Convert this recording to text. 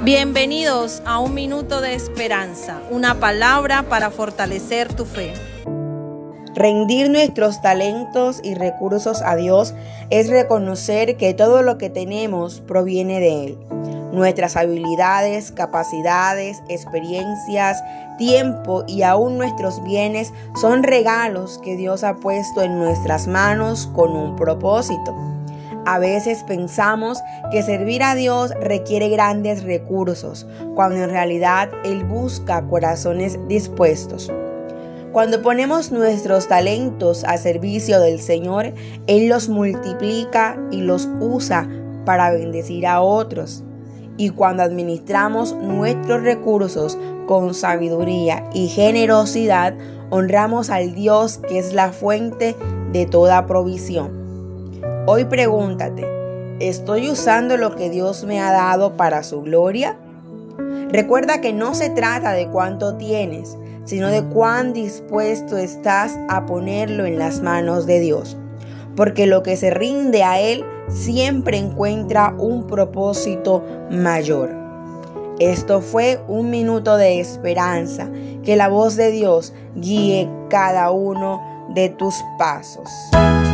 Bienvenidos a un minuto de esperanza, una palabra para fortalecer tu fe. Rendir nuestros talentos y recursos a Dios es reconocer que todo lo que tenemos proviene de Él. Nuestras habilidades, capacidades, experiencias, tiempo y aún nuestros bienes son regalos que Dios ha puesto en nuestras manos con un propósito. A veces pensamos que servir a Dios requiere grandes recursos, cuando en realidad Él busca corazones dispuestos. Cuando ponemos nuestros talentos a servicio del Señor, Él los multiplica y los usa para bendecir a otros. Y cuando administramos nuestros recursos con sabiduría y generosidad, honramos al Dios que es la fuente de toda provisión. Hoy pregúntate, ¿estoy usando lo que Dios me ha dado para su gloria? Recuerda que no se trata de cuánto tienes, sino de cuán dispuesto estás a ponerlo en las manos de Dios. Porque lo que se rinde a Él siempre encuentra un propósito mayor. Esto fue un minuto de esperanza. Que la voz de Dios guíe cada uno de tus pasos.